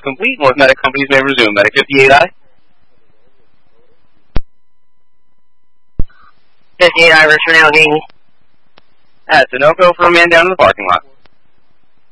complete. Most medic companies may resume. Medic 58I. 58I, Richmond Allegheny. That's a no-go for a man down in the parking lot.